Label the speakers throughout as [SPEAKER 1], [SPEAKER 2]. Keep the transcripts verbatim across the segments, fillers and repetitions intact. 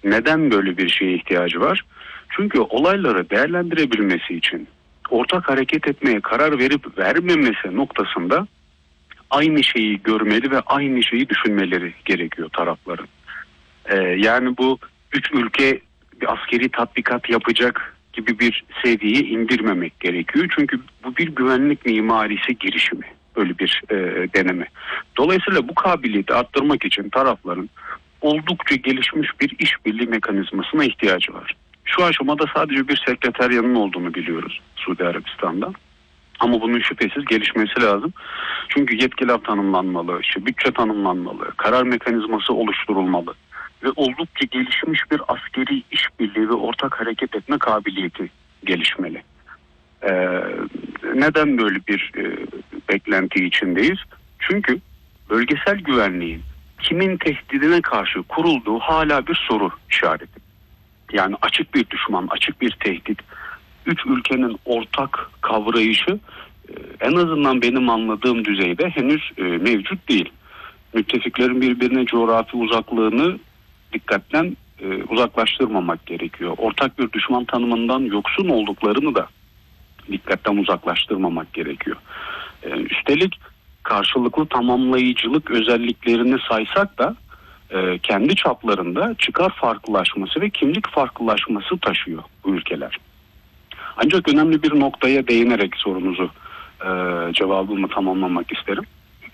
[SPEAKER 1] Neden böyle bir şeye ihtiyacı var? Çünkü olayları değerlendirebilmesi için ortak hareket etmeye karar verip vermemesi noktasında aynı şeyi görmeli ve aynı şeyi düşünmeleri gerekiyor tarafların. Ee, yani bu üç ülke bir askeri tatbikat yapacak gibi bir seviyeye indirmemek gerekiyor. Çünkü bu bir güvenlik mimarisi girişimi. Öyle bir e, deneme. Dolayısıyla bu kabiliyeti arttırmak için tarafların oldukça gelişmiş bir işbirliği mekanizmasına ihtiyacı var. Şu aşamada sadece bir sekreteryanın olduğunu biliyoruz Suudi Arabistan'da. Ama bunun şüphesiz gelişmesi lazım. Çünkü yetkiler tanımlanmalı, işte bütçe tanımlanmalı, karar mekanizması oluşturulmalı ve oldukça gelişmiş bir askeri işbirliği ve ortak hareket etme kabiliyeti gelişmeli. Ee, neden böyle bir e, beklenti içindeyiz? Çünkü bölgesel güvenliğin kimin tehdidine karşı kurulduğu hala bir soru işareti. Yani açık bir düşman, açık bir tehdit, üç ülkenin ortak kavrayışı e, en azından benim anladığım düzeyde henüz e, mevcut değil. Müttefiklerin birbirine coğrafi uzaklığını dikkatten e, uzaklaştırmamak gerekiyor. Ortak bir düşman tanımından yoksun olduklarını da dikkatten uzaklaştırmamak gerekiyor. E, üstelik karşılıklı tamamlayıcılık özelliklerini saysak da e, kendi çaplarında çıkar farklılaşması ve kimlik farklılaşması taşıyor bu ülkeler. Ancak önemli bir noktaya değinerek sorunuzu e, cevabımı tamamlamak isterim.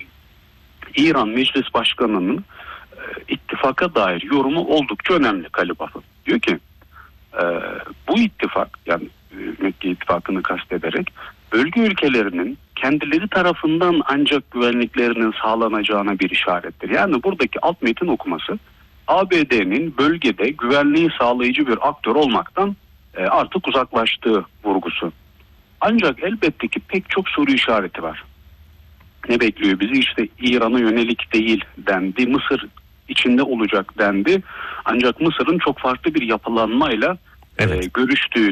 [SPEAKER 1] İran Meclis Başkanı'nın e, ittifaka dair yorumu oldukça önemli Kalibaf'ın. Diyor ki e, bu ittifak, yani e, Mekke ittifakını kastederek, bölge ülkelerinin kendileri tarafından ancak güvenliklerinin sağlanacağına bir işarettir. Yani buradaki alt metin okuması A B D'nin bölgede güvenliği sağlayıcı bir aktör olmaktan e, artık uzaklaştığı vurgusu. Ancak elbette ki pek çok soru işareti var. Ne bekliyor bizi? İşte İran'a yönelik değil dendi. Mısır içinde olacak dendi. Ancak Mısır'ın çok farklı bir yapılanmayla
[SPEAKER 2] evet.
[SPEAKER 1] e, görüştüğü